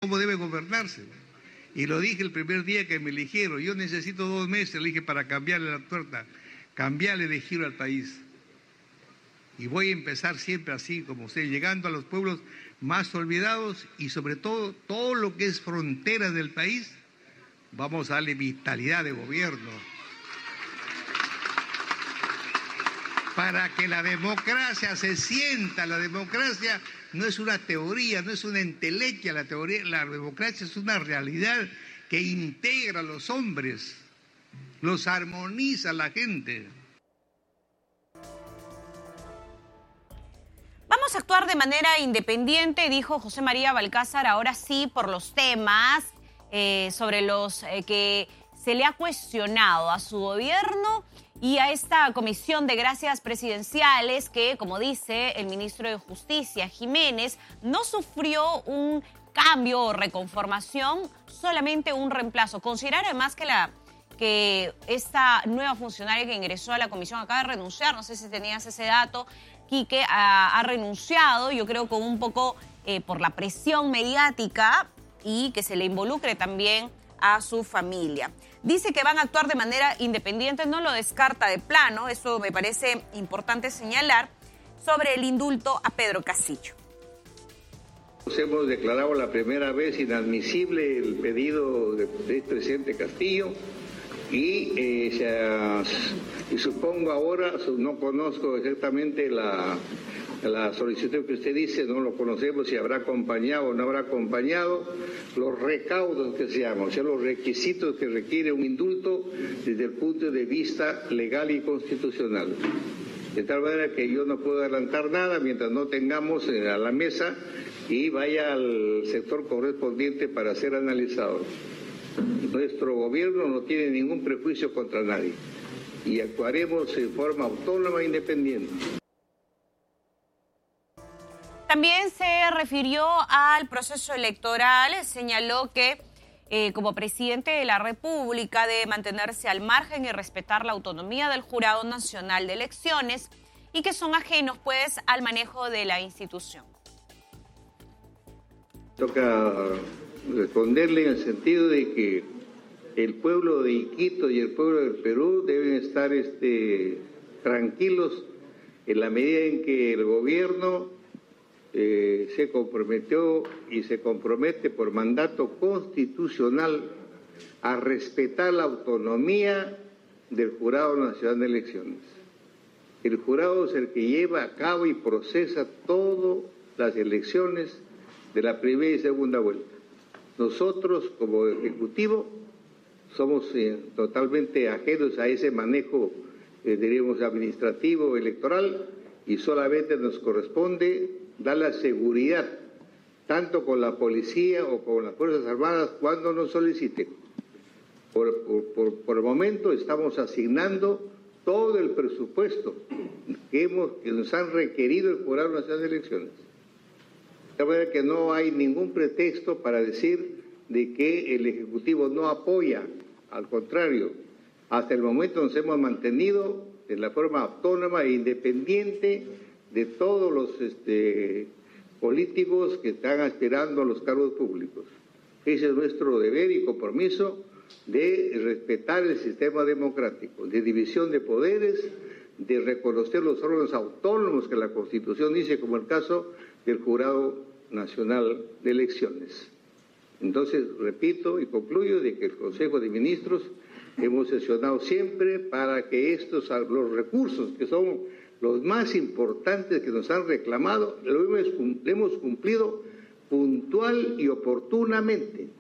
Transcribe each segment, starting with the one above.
cómo debe gobernarse. Y lo dije el primer día que me eligieron. Yo necesito 2 meses, le dije, para cambiarle la tuerta, cambiarle de giro al país. Y voy a empezar siempre así, como usted, llegando a los pueblos más olvidados y sobre todo lo que es frontera del país, vamos a darle vitalidad de gobierno. Para que la democracia se sienta. La democracia no es una teoría, no es una entelequia, la democracia es una realidad que integra a los hombres, los armoniza a la gente. Vamos a actuar de manera independiente, dijo José María Balcázar, ahora sí, por los temas sobre los que se le ha cuestionado a su gobierno y a esta comisión de gracias presidenciales que, como dice el ministro de Justicia, Jiménez, no sufrió un cambio o reconformación, solamente un reemplazo. Considerar además que esta nueva funcionaria que ingresó a la comisión acaba de renunciar, no sé si tenías ese dato, Quique, ha renunciado, yo creo con un poco por la presión mediática y que se le involucre también a su familia. Dice que van a actuar de manera independiente, no lo descarta de plano, eso me parece importante señalar, sobre el indulto a Pedro Castillo. Hemos declarado la primera vez inadmisible el pedido del presidente Castillo y supongo ahora, no conozco exactamente la solicitud que usted dice, no lo conocemos si habrá acompañado o no habrá acompañado, los recaudos que se llaman, o sea, los requisitos que requiere un indulto desde el punto de vista legal y constitucional. De tal manera que yo no puedo adelantar nada mientras no tengamos a la mesa y vaya al sector correspondiente para ser analizado. Nuestro gobierno no tiene ningún prejuicio contra nadie y actuaremos en forma autónoma e independiente. También se refirió al proceso electoral, señaló que como presidente de la República debe mantenerse al margen y respetar la autonomía del Jurado Nacional de Elecciones y que son ajenos pues al manejo de la institución. Toca responderle en el sentido de que el pueblo de Iquitos y el pueblo del Perú deben estar tranquilos en la medida en que el gobierno se comprometió y se compromete por mandato constitucional a respetar la autonomía del Jurado Nacional de Elecciones. El jurado es el que lleva a cabo y procesa todas las elecciones de la primera y segunda vuelta. Nosotros, como Ejecutivo, somos totalmente ajenos a ese manejo, diríamos, administrativo, electoral, y solamente nos corresponde dar la seguridad, tanto con la policía o con las Fuerzas Armadas, cuando nos soliciten. Por el momento estamos asignando todo el presupuesto que nos han requerido el Jurado Nacional de Elecciones. De manera que no hay ningún pretexto para decir de que el Ejecutivo no apoya, al contrario, hasta el momento nos hemos mantenido de la forma autónoma e independiente de todos los políticos que están aspirando a los cargos públicos. Ese es nuestro deber y compromiso de respetar el sistema democrático, de división de poderes, de reconocer los órganos autónomos que la Constitución dice, como el caso del Jurado Nacional de Elecciones. Entonces, repito y concluyo de que el Consejo de Ministros hemos sesionado siempre para que los recursos que son los más importantes que nos han reclamado, lo hemos cumplido puntual y oportunamente.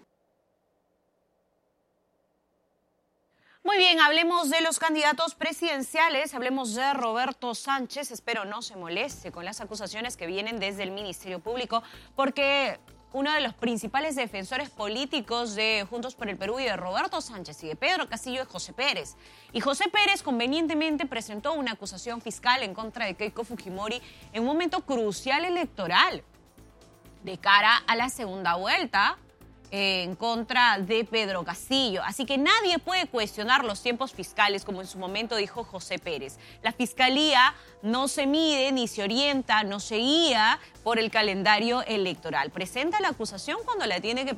Muy bien, hablemos de los candidatos presidenciales, hablemos de Roberto Sánchez. Espero no se moleste con las acusaciones que vienen desde el Ministerio Público, porque uno de los principales defensores políticos de Juntos por el Perú y de Roberto Sánchez y de Pedro Castillo es José Pérez. Y José Pérez convenientemente presentó una acusación fiscal en contra de Keiko Fujimori en un momento crucial electoral de cara a la segunda vuelta en contra de Pedro Castillo. Así que nadie puede cuestionar los tiempos fiscales, como en su momento dijo José Pérez. La Fiscalía no se mide, ni se orienta, no se guía por el calendario electoral. Presenta la acusación cuando la tiene que